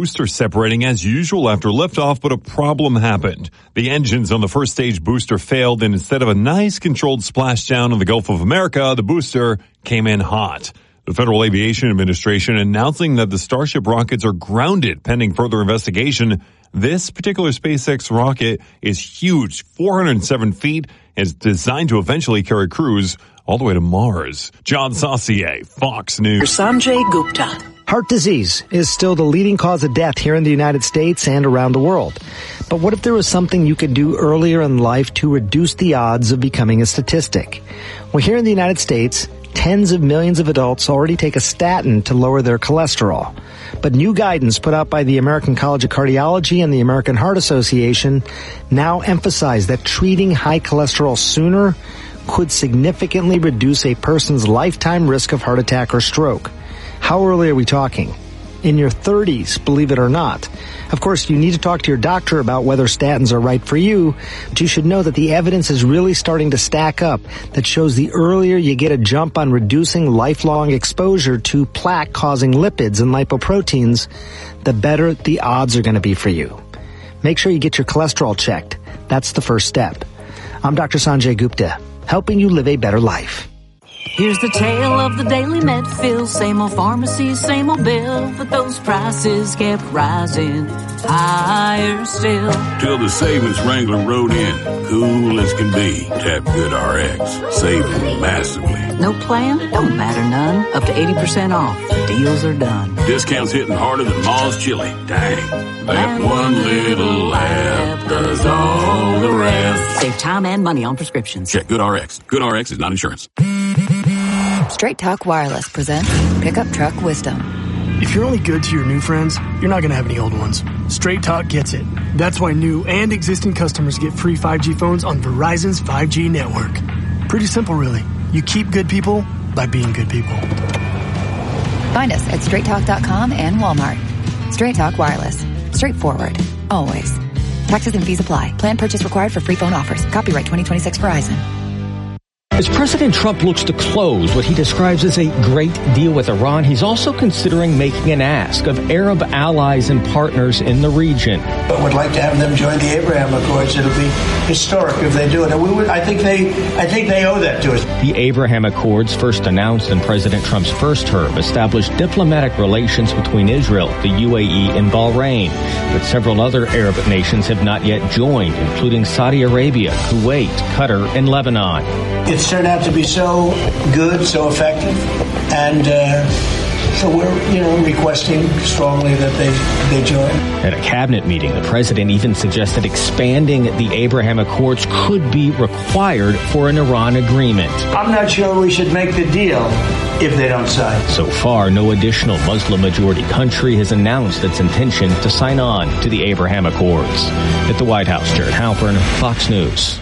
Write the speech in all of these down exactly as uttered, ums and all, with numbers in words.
booster separating as usual after liftoff, but a problem happened. The engines on the first stage booster failed, and instead of a nice controlled splashdown in the Gulf of America, the booster came in hot. The Federal Aviation Administration announcing that the Starship rockets are grounded pending further investigation. This particular SpaceX rocket is huge, four hundred seven feet, and is designed to eventually carry crews all the way to Mars. John Saucier, Fox News. Sanjay Gupta. Heart disease is still the leading cause of death here in the United States and around the world. But what if there was something you could do earlier in life to reduce the odds of becoming a statistic? Well, here in the United States, tens of millions of adults already take a statin to lower their cholesterol. But new guidance put out by the American College of Cardiology and the American Heart Association now emphasize that treating high cholesterol sooner could significantly reduce a person's lifetime risk of heart attack or stroke. How early are we talking? In your thirties, believe it or not. Of course, you need to talk to your doctor about whether statins are right for you, but you should know that the evidence is really starting to stack up that shows the earlier you get a jump on reducing lifelong exposure to plaque-causing lipids and lipoproteins, the better the odds are going to be for you. Make sure you get your cholesterol checked. That's the first step. I'm Doctor Sanjay Gupta, helping you live a better life. Here's the tale of the daily Medfill. Same old pharmacy, same old bill, but those prices kept rising higher still. Till the savings wrangler rode in, cool as can be. Tap GoodRx, saving massively. No plan? Don't matter none. Up to eighty percent off. Deals are done. Discounts hitting harder than Ma's chili. Dang. That one little laugh does all the rest. Save time and money on prescriptions. Check GoodRx. GoodRx is not insurance. Straight Talk Wireless presents Pickup Truck Wisdom. If you're only good to your new friends, you're not going to have any old ones. Straight Talk gets it. That's why new and existing customers get free five G phones on Verizon's five G network. Pretty simple, really. You keep good people by being good people. Find us at straight talk dot com and Walmart. Straight Talk Wireless. Straightforward. Always. Taxes and fees apply. Plan purchase required for free phone offers. Copyright twenty twenty-six Verizon. As President Trump looks to close what he describes as a great deal with Iran, he's also considering making an ask of Arab allies and partners in the region. But would like to have them join the Abraham Accords. It'll be historic if they do it. And we would, I think they, I think they owe that to us. The Abraham Accords, first announced in President Trump's first term, established diplomatic relations between Israel, the U A E, and Bahrain. But several other Arab nations have not yet joined, including Saudi Arabia, Kuwait, Qatar, and Lebanon. It's turned out to be so good, so effective, and uh, so we're, you know, requesting strongly that they, they join. At a cabinet meeting, the president even suggested expanding the Abraham Accords could be required for an Iran agreement. I'm not sure we should make the deal if they don't sign. So far, no additional Muslim-majority country has announced its intention to sign on to the Abraham Accords. At the White House, Jared Halpern, Fox News.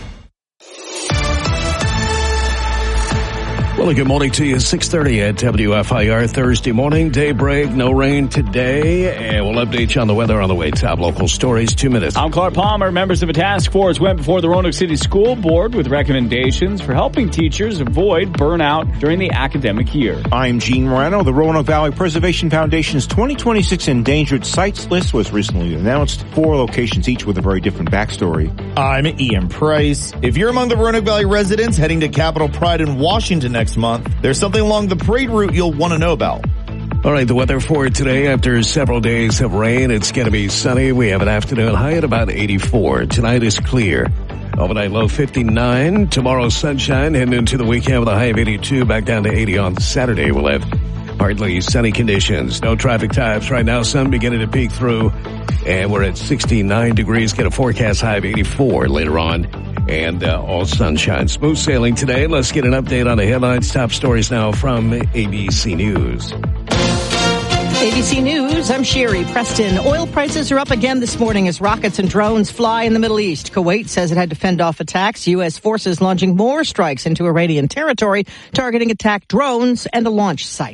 Well, good morning to you. six thirty at W F I R Thursday morning. Daybreak, no rain today. And we'll update you on the weather on the way. Top local stories, two minutes. I'm Clark Palmer. Members of a task force went before the Roanoke City School Board with recommendations for helping teachers avoid burnout during the academic year. I'm Gene Moreno. The Roanoke Valley Preservation Foundation's twenty twenty-six Endangered Sites list was recently announced. Four locations, each with a very different backstory. I'm Ian Price. If you're among the Roanoke Valley residents heading to Capitol Pride in Washington next month, there's something along the parade route you'll want to know about. All right, the weather for today, after several days of rain, it's going to be sunny. We have an afternoon high at about eighty-four. Tonight is clear. Overnight low fifty-nine. Tomorrow sunshine, heading into the weekend with a high of eighty-two. Back down to eighty on Saturday. We'll have partly sunny conditions. No traffic types right now. Sun beginning to peek through. And we're at sixty-nine degrees. Get a forecast high of eighty-four later on. And uh, all sunshine. Smooth sailing today. Let's get an update on the headlines. Top stories now from A B C News. A B C News, I'm Sherry Preston. Oil prices are up again this morning as rockets and drones fly in the Middle East. Kuwait says it had to fend off attacks. U S forces launching more strikes into Iranian territory, targeting attack drones and a launch site.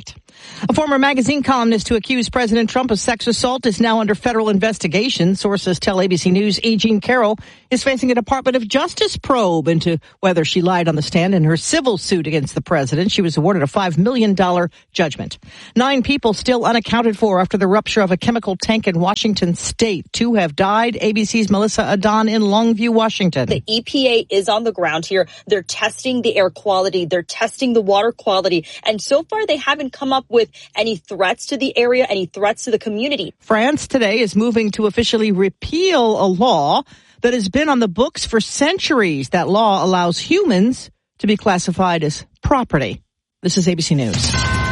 A former magazine columnist who accused President Trump of sex assault is now under federal investigation. Sources tell A B C News E. Jean Carroll is facing a Department of Justice probe into whether she lied on the stand in her civil suit against the president. She was awarded a five million dollars judgment. Nine people still unaccounted for after the rupture of a chemical tank in Washington state. Two have died. A B C's Melissa Adon in Longview, Washington. The E P A is on the ground here. They're testing the air quality. They're testing the water quality. And so far, they haven't come up with any threats to the area, any threats to the community. France today is moving to officially repeal a law that has been on the books for centuries. That law allows humans to be classified as property. This is A B C News.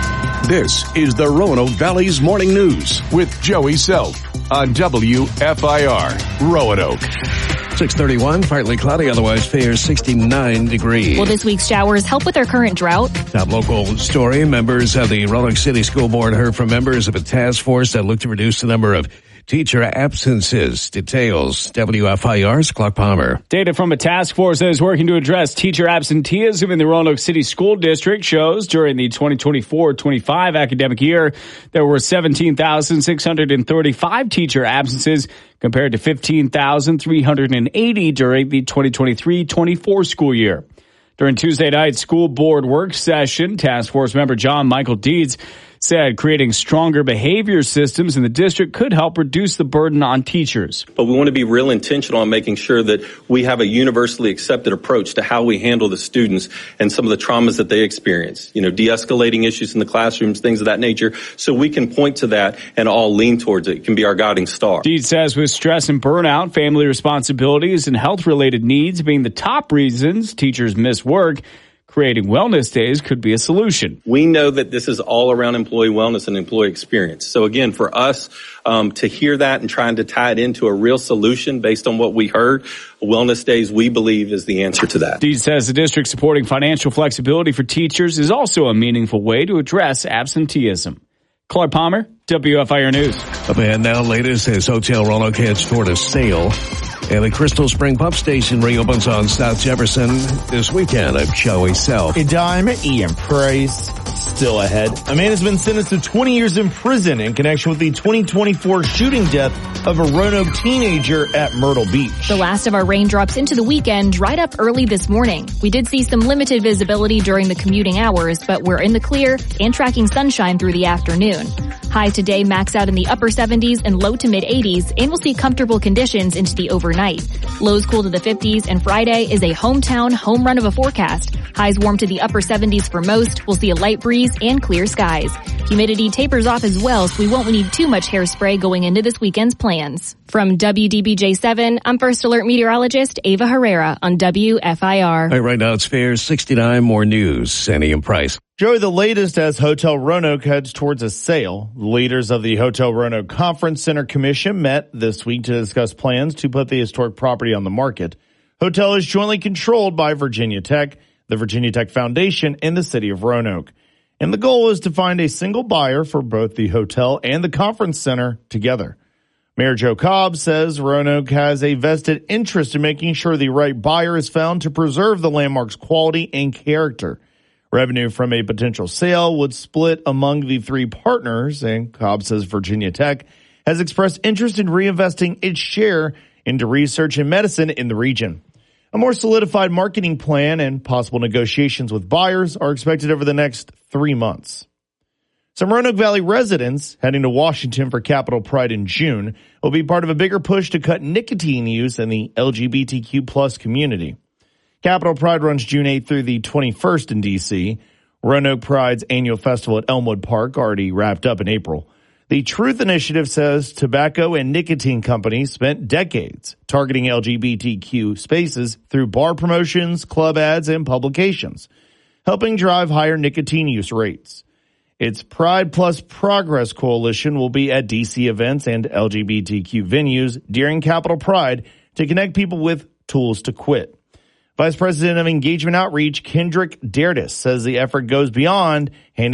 This is the Roanoke Valley's Morning News with Joey Self on W F I R Roanoke. six thirty-one, partly cloudy, otherwise fair, sixty-nine degrees. Will this week's showers help with our current drought? Top local story, members of the Roanoke City School Board heard from members of a task force that looked to reduce the number of teacher absences. Details, W F I R's Clark Palmer. Data from a task force that is working to address teacher absenteeism in the Roanoke City School District shows during the twenty twenty-four twenty-five academic year, there were seventeen thousand six hundred thirty-five teacher absences compared to fifteen thousand three hundred eighty during the twenty twenty-three twenty-four school year. During Tuesday night's school board work session, task force member John Michael Deeds said creating stronger behavior systems in the district could help reduce the burden on teachers. But we want to be real intentional on making sure that we have a universally accepted approach to how we handle the students and some of the traumas that they experience. You know, de-escalating issues in the classrooms, things of that nature, so we can point to that and all lean towards it. It can be our guiding star. Deeds says with stress and burnout, family responsibilities, and health-related needs being the top reasons teachers miss work, creating wellness days could be a solution. We know that this is all around employee wellness and employee experience. So again, for us um, to hear that and trying to tie it into a real solution based on what we heard, wellness days, we believe, is the answer to that. Deeds says the district supporting financial flexibility for teachers is also a meaningful way to address absenteeism. Clark Palmer, W F I R News. Up ahead now, latest as Hotel Roanoke heads toward a sale. And the Crystal Spring Pump Station reopens on South Jefferson this weekend. I'm Joey Self. A dime, Ian Price. Still ahead. A man has been sentenced to twenty years in prison in connection with the twenty twenty-four shooting death of a Roanoke teenager at Myrtle Beach. The last of our raindrops into the weekend dried up early this morning. We did see some limited visibility during the commuting hours, but we're in the clear and tracking sunshine through the afternoon. High today max out in the upper seventies and low to mid eighties, and we'll see comfortable conditions into the overnight. Lows cool to the fifties, and Friday is a hometown home run of a forecast. Highs warm to the upper seventies for most. We'll see a light breeze and clear skies. Humidity tapers off as well, so we won't need too much hairspray going into this weekend's plans. From W D B J seven, I'm First Alert meteorologist Ava Herrera on W F I R. All right, right now it's fair, sixty-nine, more news. Sandy and Price. Joey, the latest as Hotel Roanoke heads towards a sale. The leaders of the Hotel Roanoke Conference Center Commission met this week to discuss plans to put the historic property on the market. Hotel is jointly controlled by Virginia Tech, the Virginia Tech Foundation, and the city of Roanoke. And the goal is to find a single buyer for both the hotel and the conference center together. Mayor Joe Cobb says Roanoke has a vested interest in making sure the right buyer is found to preserve the landmark's quality and character. Revenue from a potential sale would split among the three partners, and Cobb says Virginia Tech has expressed interest in reinvesting its share into research and medicine in the region. A more solidified marketing plan and possible negotiations with buyers are expected over the next three months. Some Roanoke Valley residents heading to Washington for Capitol Pride in June will be part of a bigger push to cut nicotine use in the L G B T Q plus community. Capitol Pride runs June eighth through the twenty-first in D C. Roanoke Pride's annual festival at Elmwood Park already wrapped up in April. The Truth Initiative says tobacco and nicotine companies spent decades targeting L G B T Q spaces through bar promotions, club ads, and publications, helping drive higher nicotine use rates. Its Pride Plus Progress Coalition will be at D C events and L G B T Q venues during Capitol Pride to connect people with tools to quit. Vice President of Engagement Outreach, Kendrick Derdis, says the effort goes beyond handing out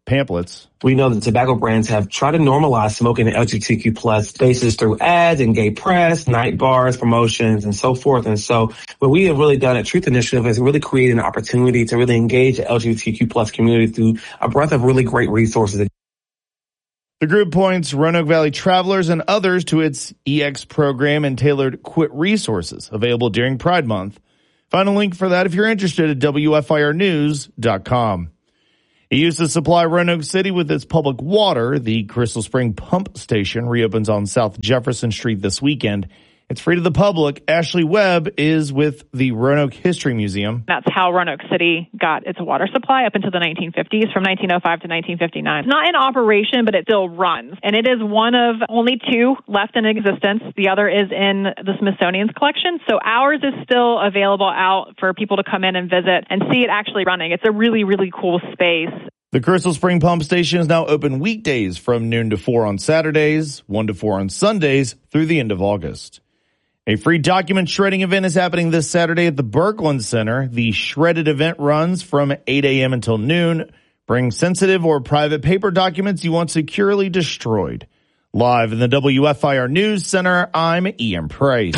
pamphlets. We know that tobacco brands have tried to normalize smoking in L G B T Q plus spaces through ads and gay press, night bars, promotions, and so forth. And so what we have really done at Truth Initiative is really create an opportunity to really engage the L G B T Q plus community through a breadth of really great resources. The group points Roanoke Valley travelers and others to its E X program and tailored quit resources available during Pride Month. Find a link for that if you're interested at W F I R news dot com. It used to supply Roanoke City with its public water. The Crystal Spring Pump Station reopens on South Jefferson Street this weekend. It's free to the public. Ashley Webb is with the Roanoke History Museum. That's how Roanoke City got its water supply up into the nineteen fifties, from nineteen oh five to nineteen fifty-nine. It's not in operation, but it still runs. And it is one of only two left in existence. The other is in the Smithsonian's collection. So ours is still available out for people to come in and visit and see it actually running. It's a really, really cool space. The Crystal Spring Pump Station is now open weekdays from noon to four on Saturdays, one to four on Sundays through the end of August. A free document shredding event is happening this Saturday at the Berkland Center. The shredded event runs from eight a.m. until noon. Bring sensitive or private paper documents you want securely destroyed. Live in the W F I R News Center, I'm Ian Price.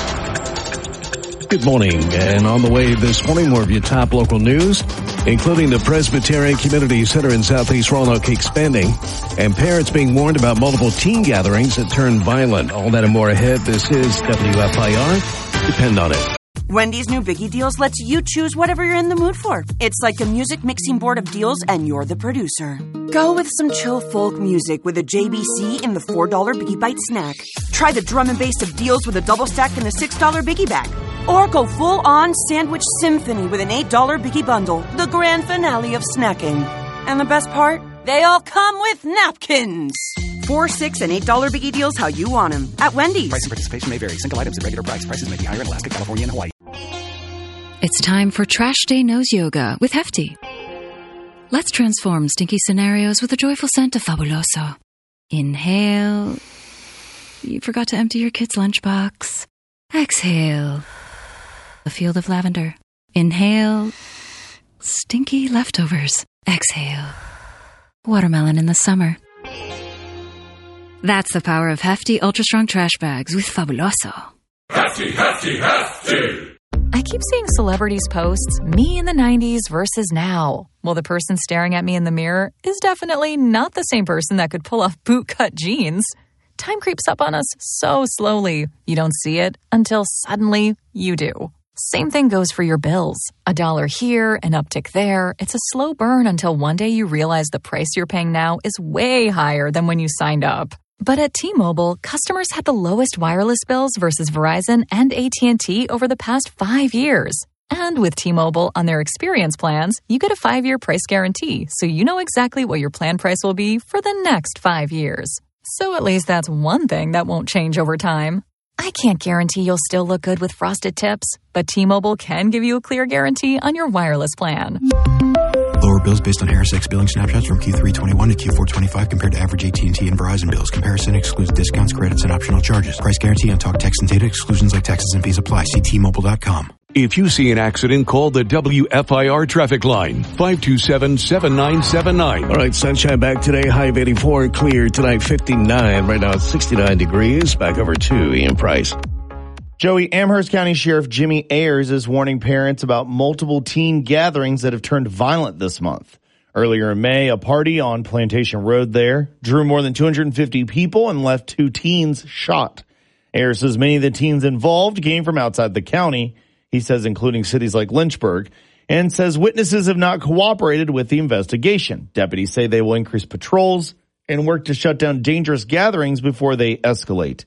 Good morning, and on the way this morning, more of your top local news, including the Presbyterian Community Center in Southeast Roanoke expanding, and parents being warned about multiple teen gatherings that turn violent. All that and more ahead. This is W F I R. Depend on it. Wendy's new Biggie Deals lets you choose whatever you're in the mood for. It's like a music mixing board of deals, and you're the producer. Go with some chill folk music with a J B C in the four dollar Biggie Bite snack. Try the drum and bass of deals with a double stack in the six dollar Biggie Bag. Or go full-on sandwich symphony with an eight dollar Biggie Bundle, the grand finale of snacking. And the best part? They all come with napkins. Four, six, and eight dollar Biggie Deals how you want them at Wendy's. Price and participation may vary. Single items at regular price. Prices may be higher in Alaska, California, and Hawaii. It's time for Trash Day Nose Yoga with Hefty. Let's transform stinky scenarios with a joyful scent of Fabuloso. Inhale. You forgot to empty your kid's lunchbox. Exhale. A field of lavender. Inhale. Stinky leftovers. Exhale. Watermelon in the summer. That's the power of Hefty Ultra Strong Trash Bags with Fabuloso. Hefty, hefty, hefty! I keep seeing celebrities posts, me in the nineties versus now. Well, the person staring at me in the mirror is definitely not the same person that could pull off bootcut jeans. Time creeps up on us so slowly. You don't see it until suddenly you do. Same thing goes for your bills. A dollar here, an uptick there. It's a slow burn until one day you realize the price you're paying now is way higher than when you signed up. But at T-Mobile, customers had the lowest wireless bills versus Verizon and A T and T over the past five years. And with T-Mobile on their experience plans, you get a five-year price guarantee, so you know exactly what your plan price will be for the next five years. So at least that's one thing that won't change over time. I can't guarantee you'll still look good with frosted tips, but T-Mobile can give you a clear guarantee on your wireless plan. Lower bills based on ErisX billing snapshots from Q three twenty-one to Q four twenty-five compared to average A T and T and Verizon bills. Comparison excludes discounts, credits, and optional charges. Price guarantee on talk, text, and data. Exclusions like taxes and fees apply. See T Mobile dot com. If you see an accident, call the W F I R traffic line, five two seven, seven nine seven nine. All right, sunshine back today, high of eighty-four, clear tonight fifty-nine. Right now it's sixty-nine degrees. Back over to Ian Price. Joey, Amherst County Sheriff Jimmy Ayers is warning parents about multiple teen gatherings that have turned violent this month. Earlier in May, a party on Plantation Road there drew more than two hundred fifty people and left two teens shot. Ayers says many of the teens involved came from outside the county. He says including cities like Lynchburg, and says witnesses have not cooperated with the investigation. Deputies say they will increase patrols and work to shut down dangerous gatherings before they escalate.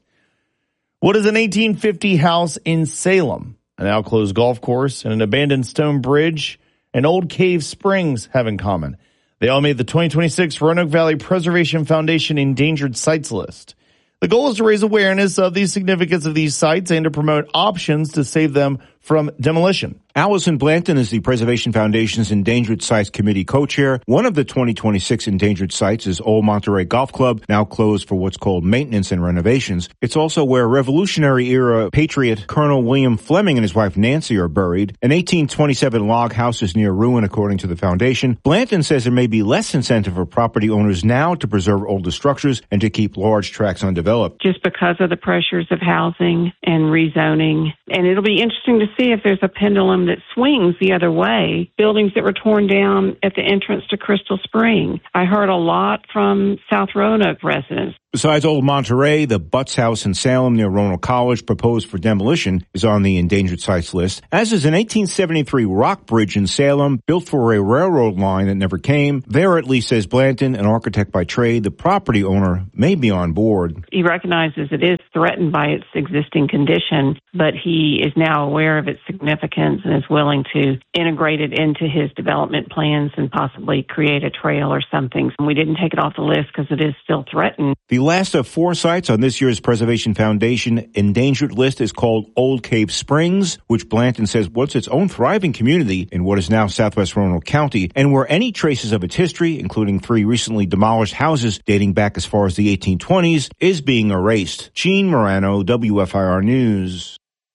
What does an eighteen fifty house in Salem, an now closed golf course, and an abandoned stone bridge and old cave springs have in common? They all made the twenty twenty-six Roanoke Valley Preservation Foundation Endangered Sites list. The goal is to raise awareness of the significance of these sites and to promote options to save them from demolition. Allison Blanton is the Preservation Foundation's Endangered Sites Committee co-chair. One of the twenty twenty-six endangered sites is Old Monterey Golf Club, now closed for what's called maintenance and renovations. It's also where Revolutionary-era patriot Colonel William Fleming and his wife Nancy are buried. An eighteen twenty-seven log house is near ruin, according to the foundation. Blanton says there may be less incentive for property owners now to preserve older structures and to keep large tracts undeveloped. Just because of the pressures of housing and rezoning. And it'll be interesting to see if there's a pendulum that swings the other way. Buildings that were torn down at the entrance to Crystal Spring. I heard a lot from South Roanoke residents. Besides Old Monterey, the Butts House in Salem near Roanoke College, proposed for demolition, is on the endangered sites list, as is an eighteen seventy-three rock bridge in Salem, built for a railroad line that never came. There, at least, says Blanton, an architect by trade, the property owner may be on board. He recognizes it is threatened by its existing condition, but he is now aware of its significance and is willing to integrate it into his development plans and possibly create a trail or something. We didn't take it off the list because it is still threatened. The last of four sites on this year's Preservation Foundation endangered list is called Old Cave Springs, which Blanton says was its own thriving community in what is now southwest Roanoke County, and where any traces of its history, including three recently demolished houses dating back as far as the eighteen twenties, is being erased. Gene Morano, W F I R News.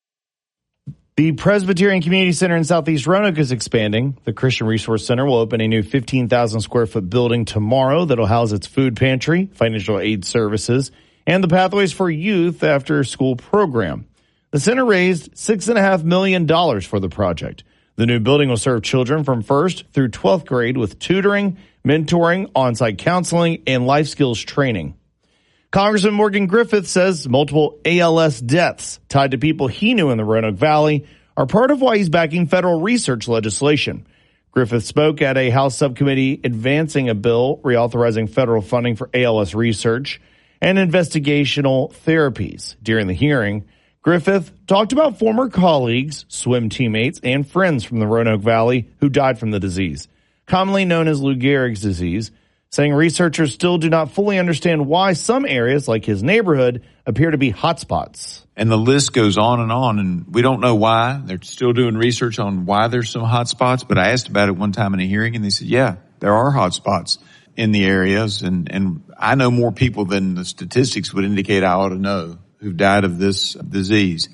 The Presbyterian Community Center in Southeast Roanoke is expanding. The Christian Resource Center will open a new fifteen thousand square foot building tomorrow that'll house its food pantry, financial aid services, and the Pathways for Youth after school program. The center raised six point five million dollars for the project. The new building will serve children from first through twelfth grade with tutoring, mentoring, on-site counseling, and life skills training. Congressman Morgan Griffith says multiple A L S deaths tied to people he knew in the Roanoke Valley are part of why he's backing federal research legislation. Griffith spoke at a House subcommittee advancing a bill reauthorizing federal funding for A L S research and investigational therapies. During the hearing, Griffith talked about former colleagues, swim teammates, and friends from the Roanoke Valley who died from the disease, commonly known as Lou Gehrig's disease, saying researchers still do not fully understand why some areas, like his neighborhood, appear to be hotspots. And the list goes on and on, and we don't know why. They're still doing research on why there's some hotspots, but I asked about it one time in a hearing, and they said, yeah, there are hotspots in the areas, and, and I know more people than the statistics would indicate I ought to know who've died of this disease.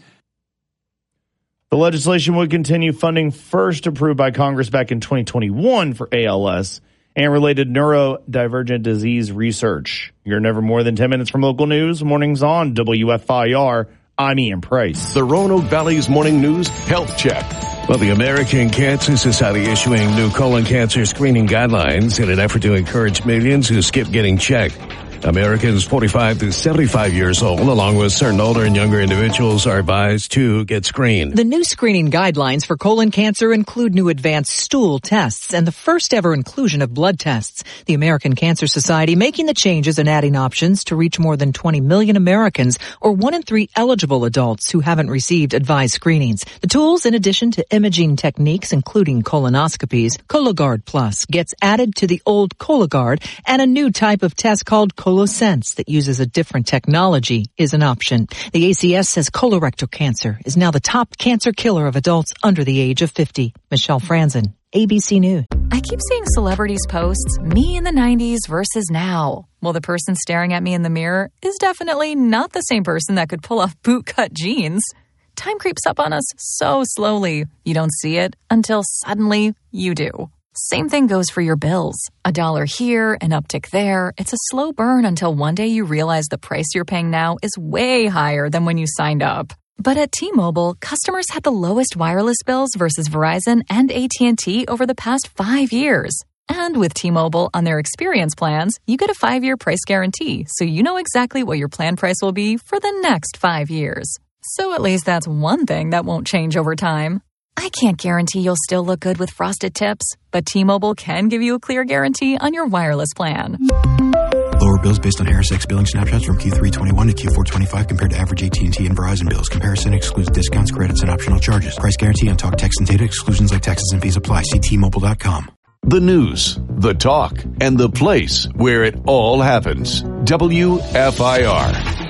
The legislation would continue funding first approved by Congress back in twenty twenty-one for A L S and related neurodivergent disease research. You're never more than ten minutes from local news. Mornings on W F I R. I'm Ian Price. The Roanoke Valley's Morning News Health Check. Well, the American Cancer Society issuing new colon cancer screening guidelines in an effort to encourage millions who skip getting checked. Americans forty-five to seventy-five years old, along with certain older and younger individuals, are advised to get screened. The new screening guidelines for colon cancer include new advanced stool tests and the first ever inclusion of blood tests. The American Cancer Society making the changes and adding options to reach more than twenty million Americans, or one in three eligible adults who haven't received advised screenings. The tools, in addition to imaging techniques, including colonoscopies, Cologuard Plus gets added to the old Cologuard, and a new type of test called ColoSense that uses a different technology is an option. The A C S says colorectal cancer is now the top cancer killer of adults under the age of fifty. Michelle Franzen, A B C News. I keep seeing celebrities posts, me in the nineties versus now. Well, the person staring at me in the mirror is definitely not the same person that could pull off bootcut jeans. Time creeps up on us so slowly. You don't see it until suddenly you do. Same thing goes for your bills. A dollar here, an uptick there. It's a slow burn until one day you realize the price you're paying now is way higher than when you signed up. But at T-Mobile, customers had the lowest wireless bills versus Verizon and A T and T over the past five years. And with T-Mobile on their experience plans, you get a five-year price guarantee, so you know exactly what your plan price will be for the next five years. So at least that's one thing that won't change over time. I can't guarantee you'll still look good with frosted tips, but T-Mobile can give you a clear guarantee on your wireless plan. Lower bills based on Harris X billing snapshots from Q three twenty-one to Q four twenty-five compared to average A T and T and Verizon bills. Comparison excludes discounts, credits, and optional charges. Price guarantee on talk, text, and data. Exclusions like taxes and fees apply. See T Mobile dot com. The news, the talk, and the place where it all happens. W F I R.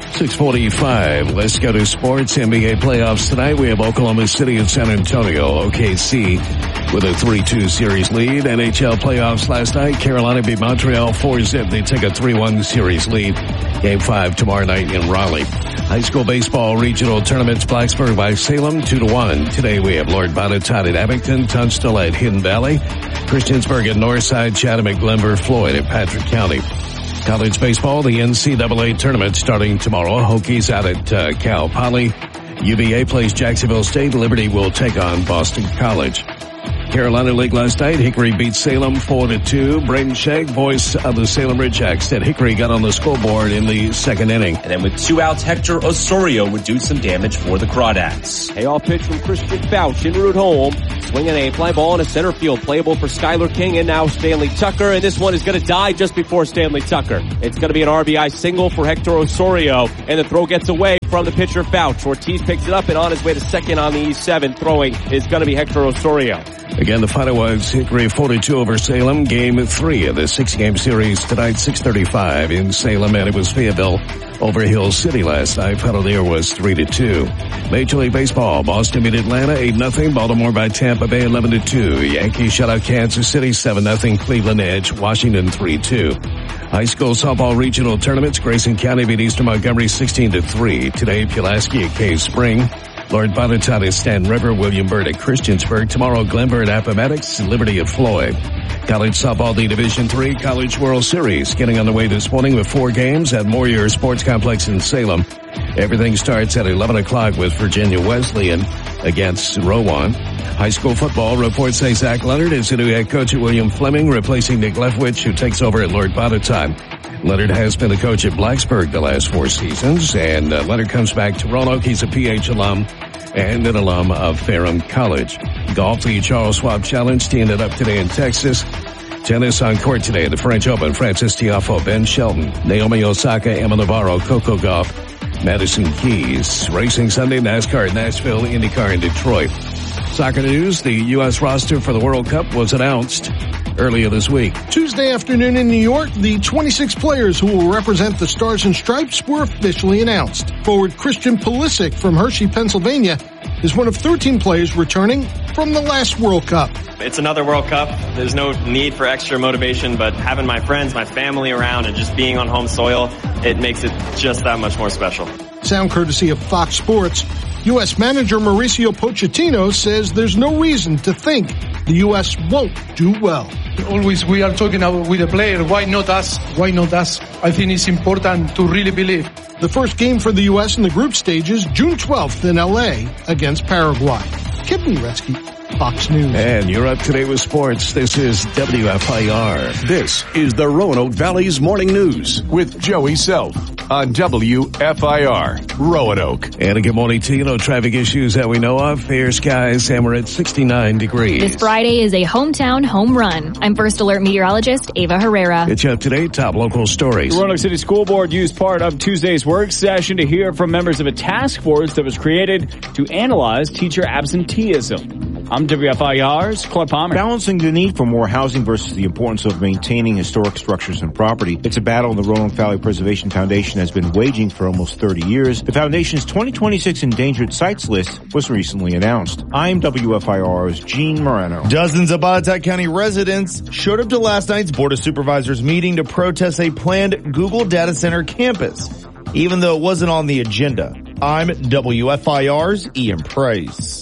six forty-five. Let's go to sports. N B A playoffs tonight. We have Oklahoma City and San Antonio. O K C with a three two series lead. N H L playoffs last night. Carolina beat Montreal four zip. They take a three one series lead. Game five tomorrow night in Raleigh. High school baseball regional tournaments. Blacksburg by Salem two to one. Today we have Lord Botetourt at Abington, Tunstall at Hidden Valley, Christiansburg at Northside, Chatham at Glenver, Floyd at Patrick County. College baseball, the N C double A tournament starting tomorrow. Hokies out at uh, Cal Poly. U V A plays Jacksonville State. Liberty will take on Boston College. Carolina League last night. Hickory beat Salem four to two. Braden Shagg, voice of the Salem Ridgehawks, said Hickory got on the scoreboard in the second inning. And then with two outs, Hector Osorio would do some damage for the Crawdads. Payoff pitch from Christian Fouch en route home. Swinging a fly ball in a center field. Playable for Skylar King and now Stanley Tucker. And this one is going to die just before Stanley Tucker. It's going to be an R B I single for Hector Osorio. And the throw gets away from the pitcher Fouch. Ortiz picks it up and on his way to second on the E seven. Throwing is going to be Hector Osorio. Again, the final was Hickory forty-two over Salem. Game three of the six-game series tonight, six thirty-five in Salem, and it was Fayetteville over Hill City last night. Final there was three to two. Major League Baseball, Boston beat Atlanta eight nothing. Baltimore by Tampa Bay eleven to two. Yankees shut out Kansas City seven nothing. Cleveland edge Washington three two. High school softball regional tournaments. Grayson County beat Eastern Montgomery sixteen to three. Today, Pulaski at Cave Spring. Lord Botetourt at Stanton River, William Byrd at Christiansburg. Tomorrow, Glenver at Appomattox, Liberty at Floyd. College softball D Division three College World Series getting underway this morning with four games at Moyer Sports Complex in Salem. Everything starts at eleven o'clock with Virginia Wesleyan against Rowan. High school football reports say Zach Leonard is the new head coach at William Fleming, replacing Nick Lefwich, who takes over at Lord Botetourt. Leonard has been the coach at Blacksburg the last four seasons, and uh, Leonard comes back to Roanoke. He's a P H alum and an alum of Ferrum College. Golf, the Charles Schwab Challenge teeing it up today in Texas. Tennis on court today, the French Open, Francis Tiafoe, Ben Shelton, Naomi Osaka, Emma Navarro, Coco Gauff, Madison Keys. Racing Sunday, NASCAR at Nashville, IndyCar in Detroit. Soccer news, the U S roster for the World Cup was announced earlier this week. Tuesday afternoon in New York, the twenty-six players who will represent the Stars and Stripes were officially announced. Forward Christian Pulisic from Hershey, Pennsylvania, is one of thirteen players returning from the last World Cup. It's another World Cup. There's no need for extra motivation, but having my friends, my family around, and just being on home soil, it makes it just that much more special. Sound courtesy of Fox Sports. U S manager Mauricio Pochettino says there's no reason to think the U S won't do well. Always we are talking about with the player, why not us? Why not us? I think it's important to really believe. The first game for the U S in the group stage is June twelfth in L A against Paraguay. Kip Nuretsky, Fox News. And you're up to date with sports. This is W F I R. This is the Roanoke Valley's Morning News with Joey Self on W F I R, Roanoke. And a good morning to you. No traffic issues that we know of. Fair skies, and we're at sixty-nine degrees. This Friday is a hometown home run. I'm First Alert meteorologist Ava Herrera. It's up to date. Top local stories. The Roanoke City School Board used part of Tuesday's work session to hear from members of a task force that was created to analyze teacher absenteeism. I'm W F I R's Claude Palmer. Balancing the need for more housing versus the importance of maintaining historic structures and property. It's a battle the Roanoke Valley Preservation Foundation has been waging for almost thirty years. The foundation's twenty twenty-six endangered sites list was recently announced. I'm W F I R's Gene Moreno. Dozens of Botetourt County residents showed up to last night's Board of Supervisors meeting to protest a planned Google data center campus, even though it wasn't on the agenda. I'm W F I R's Ian Price.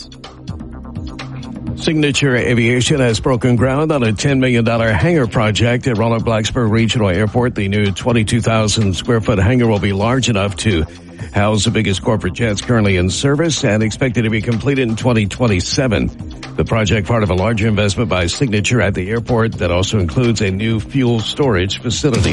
Signature Aviation has broken ground on a ten million dollars hangar project at Roanoke Blacksburg Regional Airport. The new twenty-two thousand square foot hangar will be large enough to house the biggest corporate jets currently in service and expected to be completed in twenty twenty-seven. The project part of a larger investment by Signature at the airport that also includes a new fuel storage facility.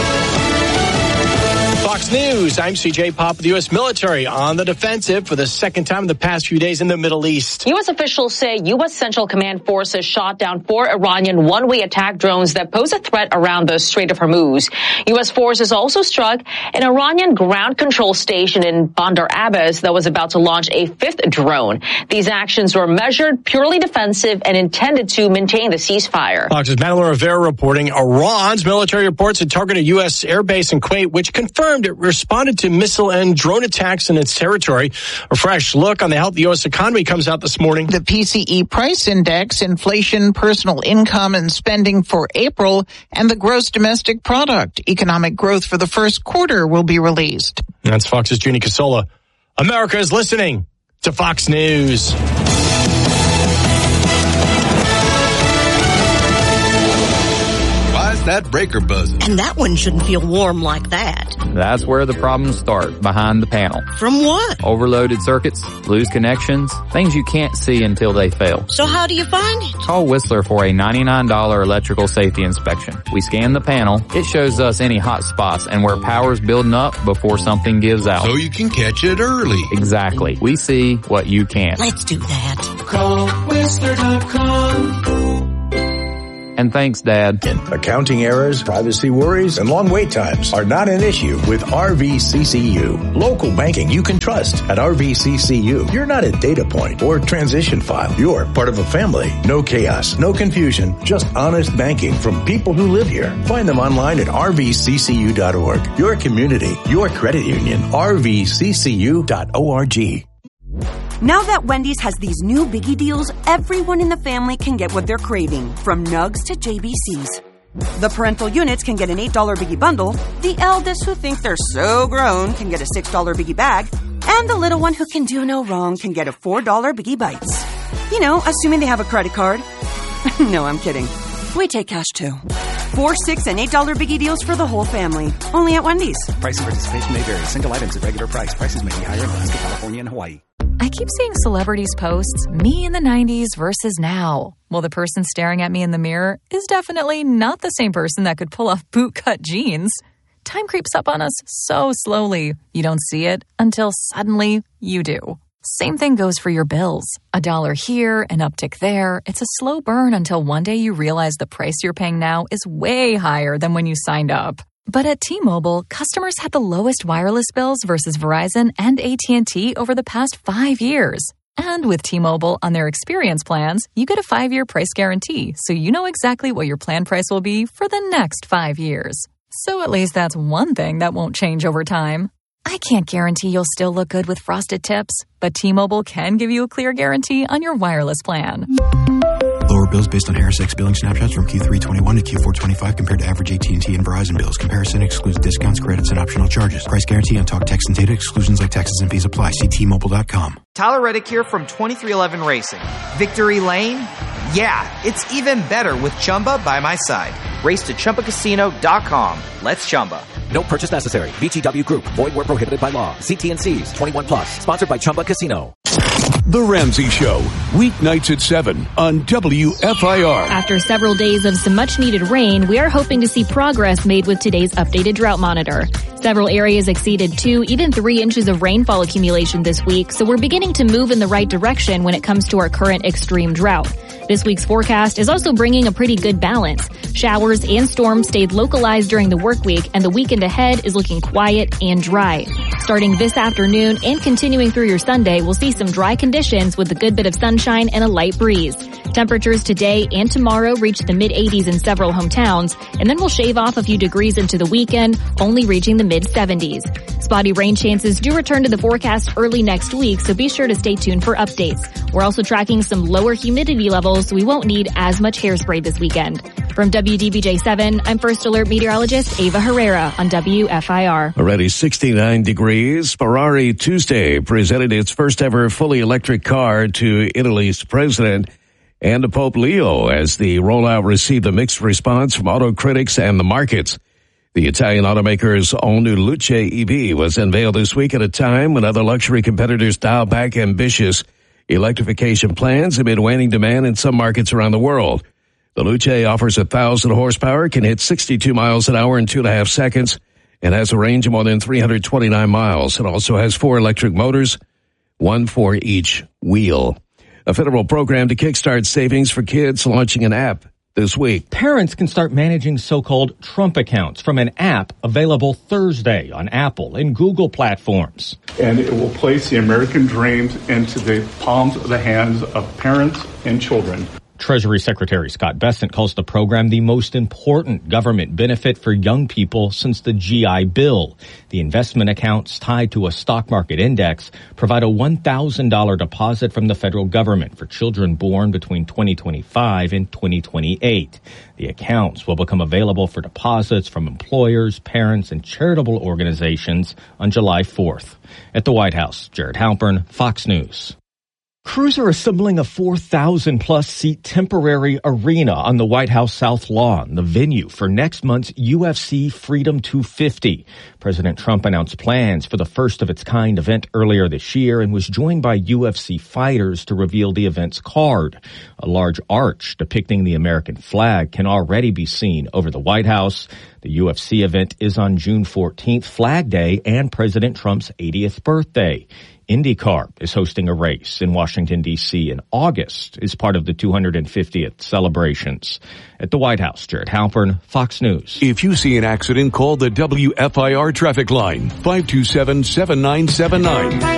Fox News, I'm C J Pop with the U S military on the defensive for the second time in the past few days in the Middle East. U S officials say U S Central Command forces shot down four Iranian one-way attack drones that pose a threat around the Strait of Hormuz. U S forces also struck an Iranian ground control station in Bandar Abbas that was about to launch a fifth drone. These actions were measured, purely defensive, and intended to maintain the ceasefire. Fox's Madeline Rivera reporting Iran's military reports had targeted a U S airbase in Kuwait, which confirmed armed. It responded to missile and drone attacks in its territory. A fresh look on the health of the U S economy comes out this morning. The P C E price index, inflation, personal income, and spending for April, and the gross domestic product. Economic growth for the first quarter will be released. That's Fox's Junie Casola. America is listening to Fox News. That breaker buzzing. And that one shouldn't feel warm like that. That's where the problems start, behind the panel. From what? Overloaded circuits, loose connections, things you can't see until they fail. So how do you find it? Call Whistler for a ninety-nine dollars electrical safety inspection. We scan the panel. It shows us any hot spots and where power's building up before something gives out. So you can catch it early. Exactly. We see what you can't. Let's do that. Call Whistler dot com. And thanks, Dad. Accounting errors, privacy worries, and long wait times are not an issue with R V C C U. Local banking you can trust at R V C C U. You're not a data point or transition file. You're part of a family. No chaos, no confusion, just honest banking from people who live here. Find them online at R V C C U dot org. Your community, your credit union, R V C C U dot org. Now that Wendy's has these new biggie deals, everyone in the family can get what they're craving, from nugs to J B Cs. The parental units can get an eight dollars biggie bundle, the eldest who think they're so grown can get a six dollars biggie bag, and the little one who can do no wrong can get a four dollars biggie bites. You know, assuming they have a credit card. No, I'm kidding. We take cash too. Four, six, and eight dollar biggie deals for the whole family. Only at Wendy's. Price and participation may vary. Single items at regular price. Prices may be higher in Alaska, California, and Hawaii. I keep seeing celebrities posts, me in the nineties versus now. Well, the person staring at me in the mirror is definitely not the same person that could pull off bootcut jeans. Time creeps up on us so slowly. You don't see it until suddenly you do. Same thing goes for your bills. A dollar here, an uptick there. It's a slow burn until one day you realize the price you're paying now is way higher than when you signed up. But at T-Mobile, customers had the lowest wireless bills versus Verizon and A T and T over the past five years. And with T-Mobile on their experience plans, you get a five-year price guarantee, so you know exactly what your plan price will be for the next five years. So at least that's one thing that won't change over time. I can't guarantee you'll still look good with frosted tips, but T-Mobile can give you a clear guarantee on your wireless plan. Lower bills based on Harris X billing snapshots from Q three twenty-one to Q four twenty-five compared to average A T and T and Verizon bills. Comparison excludes discounts, credits, and optional charges. Price guarantee on talk, text, and data. Exclusions like taxes and fees apply. See T Mobile dot com. Tyler Reddick here from twenty-three eleven Racing. Victory Lane? Yeah, it's even better with Chumba by my side. Race to Chumba Casino dot com. Let's Chumba. No purchase necessary. V G W Group. Void where prohibited by law. See T and C's. twenty-one plus. Sponsored by Chumba Casino. The Ramsey Show. Weeknights at seven on W F I R. After several days of some much-needed rain, we are hoping to see progress made with today's updated drought monitor. Several areas exceeded two, even three inches of rainfall accumulation this week, so we're beginning to move in the right direction when it comes to our current extreme drought. This week's forecast is also bringing a pretty good balance. Showers and storms stayed localized during the work week, and the weekend ahead is looking quiet and dry. Starting this afternoon and continuing through your Sunday, we'll see some dry conditions with a good bit of sunshine and a light breeze. Temperatures today and tomorrow reach the mid eighties in several hometowns, and then we'll shave off a few degrees into the weekend, only reaching the mid seventies. Spotty rain chances do return to the forecast early next week, so be sure to stay tuned for updates. We're also tracking some lower humidity levels, so we won't need as much hairspray this weekend. From W D B J seven, I'm First Alert meteorologist Ava Herrera on W F I R. Already sixty-nine degrees. Ferrari Tuesday presented its first ever fully electric car to Italy's president and to Pope Leo as the rollout received a mixed response from auto critics and the markets. The Italian automaker's all-new Luce E V was unveiled this week at a time when other luxury competitors dial back ambitious electrification plans amid waning demand in some markets around the world. The Luce offers one thousand horsepower, can hit sixty-two miles an hour in two and a half seconds, and has a range of more than three hundred twenty-nine miles. It also has four electric motors, one for each wheel. A federal program to kickstart savings for kids launching an app this week. Parents can start managing so-called Trump accounts from an app available Thursday on Apple and Google platforms. And it will place the American dreams into the palms of the hands of parents and children. Treasury Secretary Scott Bessent calls the program the most important government benefit for young people since the G I Bill. The investment accounts tied to a stock market index provide a one thousand dollars deposit from the federal government for children born between twenty twenty-five and twenty twenty-eight. The accounts will become available for deposits from employers, parents, and charitable organizations on July fourth. At the White House, Jared Halpern, Fox News. Crews are assembling a four thousand plus seat temporary arena on the White House South Lawn, the venue for next month's U F C Freedom two fifty. President Trump announced plans for the first of its kind event earlier this year and was joined by U F C fighters to reveal the event's card. A large arch depicting the American flag can already be seen over the White House. The U F C event is on June fourteenth, Flag Day, and President Trump's eightieth birthday. IndyCar is hosting a race in Washington, D C in August as part of the two hundred fiftieth celebrations. At the White House, Jared Halpern, Fox News. If you see an accident, call the W F I R traffic line, five two seven, seven nine seven nine.